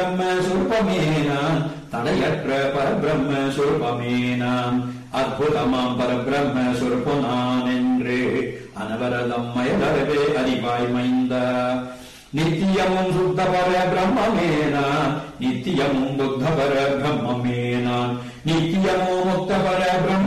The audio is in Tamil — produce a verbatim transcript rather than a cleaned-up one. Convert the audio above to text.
பிரம்ம சொருபமே நான் தடையற்ற பரபிரம்ம சொருபமே நான் அற்புதமாம் பரபிரம்ம சொருப்பு நான் என்று அனவரதம் மயலறவே அறிவாய் மைந்த நித்தியமும் சுத்த பர பிரம்மமே நான் நித்தியமும் புத்த பர பிரம்மமே நான் நித்தியமும் முக்த பர